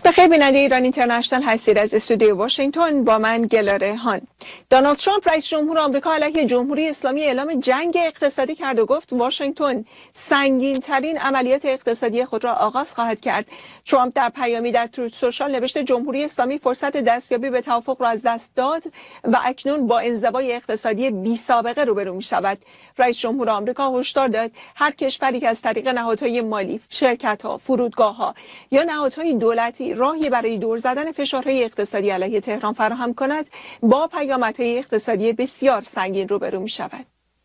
بخیر بیننده ایران اینترنشنال هستید. از استودیو واشنگتن با من گلاره هان. دونالد ترامپ رئیس جمهور آمریکا علیه جمهوری اسلامی اعلام جنگ اقتصادی کرد و گفت واشنگتن سنگین ترین عملیات اقتصادی خود را آغاز خواهد کرد. ترامپ در پیامی در تروت سوشال نوشته جمهوری اسلامی فرصت دستیابی به توافق را از دست داد و اکنون با انزوای اقتصادی بی سابقه روبرو می شود. رئیس جمهور آمریکا هشدار داد هر کشوری که از طریق نهادهای مالی، شرکت‌ها، فرودگاه‌ها یا نهادهای دولتی راهی برای دور زدن فشارهای اقتصادی علیه تهران فراهم کند با پیامدهای اقتصادی بسیار سنگین روبرو می شود.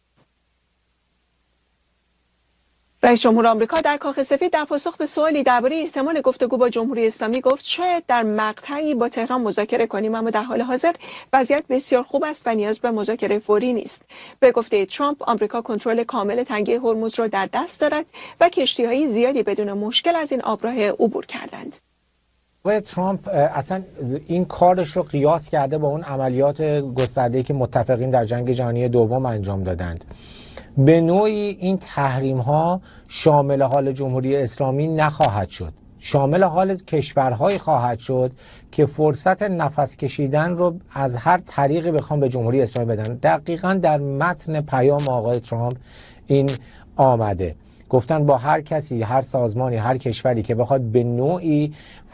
رئیس جمهور آمریکا در کاخ سفید در پاسخ به سوالی درباره احتمال گفتگو با جمهوری اسلامی گفت شاید در مقطعی با تهران مذاکره کنیم، اما در حال حاضر وضعیت بسیار خوب است و نیاز به مذاکره فوری نیست. به گفته ترامپ آمریکا کنترل کامل تنگه هرمز را در دست دارد و کشتی‌های زیادی بدون مشکل از این آبراه عبور کردند. ترامپ اصلا این کارش رو قیاس کرده با اون عملیات گسترده‌ای که متفقین در جنگ جهانی دوم انجام دادند. به نوعی این تحریم ها شامل حال جمهوری اسلامی نخواهد شد، شامل حال کشورهایی خواهد شد که فرصت نفس کشیدن رو از هر طریقی بخوام به جمهوری اسلامی بدن. دقیقاً در متن پیام آقای ترامپ این آمده، گفتن با هر کسی، هر سازمانی، هر کشوری که بخواد به نوعی